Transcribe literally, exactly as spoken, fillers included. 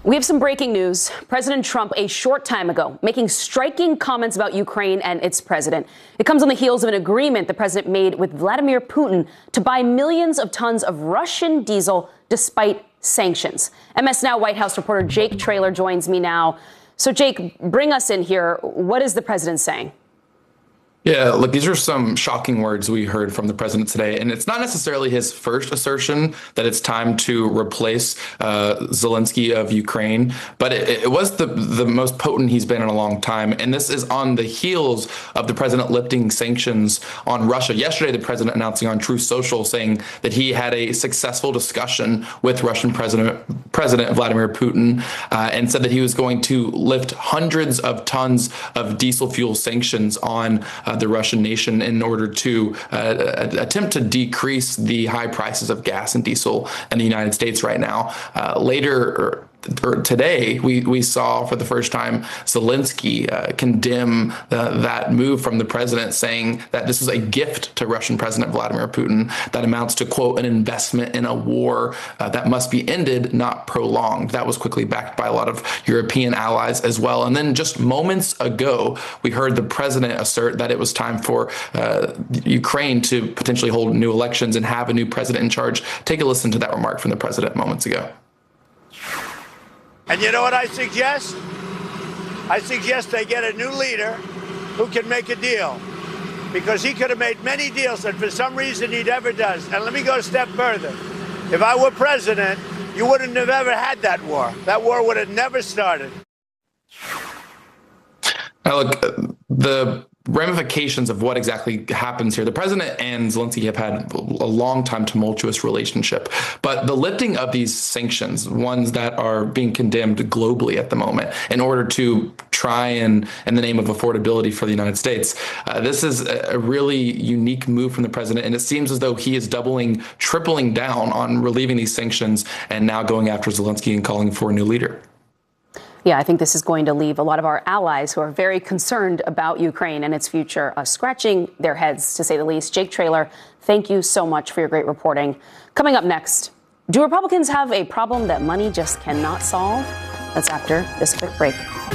We have some breaking news. President Trump, a short time ago, making striking comments about Ukraine and its president. It comes on the heels of an agreement the president made with Vladimir Putin to buy millions of tons of Russian diesel despite sanctions. M S Now White House reporter Jake Traylor joins me now. So, Jake, bring us in here. What is the president saying? Yeah, look, these are some shocking words we heard from the president today. And it's not necessarily his first assertion that it's time to replace uh, Zelensky of Ukraine, but it, it was the, the most potent he's been in a long time. And this is on the heels of the president lifting sanctions on Russia. Yesterday, the president announcing on Truth Social saying that he had a successful discussion with Russian President, President Vladimir Putin uh, and said that he was going to lift hundreds of tons of diesel fuel sanctions on uh, the Russian nation in order to uh, attempt to decrease the high prices of gas and diesel in the United States right now. Uh, later, or, or today, we, we saw for the first time Zelensky uh, condemn the, that move from the president, saying that this is a gift to Russian President Vladimir Putin that amounts to, quote, an investment in a war uh, that must be ended, not prolonged. That was quickly backed by a lot of European allies as well. And then just moments ago, we heard the president assert that it was time for uh, Ukraine to potentially hold new elections and have a new president in charge. Take a listen to that remark from the president moments ago. And you know what I suggest? I suggest they get a new leader who can make a deal, because he could have made many deals that for some reason he never does. And let me go a step further. If I were president, you wouldn't have ever had that war. That war would have never started. Now, look, the ramifications of what exactly happens here. The president and Zelensky have had a long time tumultuous relationship, but the lifting of these sanctions, ones that are being condemned globally at the moment in order to try and, in the name of affordability for the United States, uh, this is a really unique move from the president. And it seems as though he is doubling, tripling down on relieving these sanctions and now going after Zelensky and calling for a new leader. Yeah, I think this is going to leave a lot of our allies who are very concerned about Ukraine and its future uh, scratching their heads, to say the least. Jake Traylor, thank you so much for your great reporting. Coming up next, do Republicans have a problem that money just cannot solve? That's after this quick break.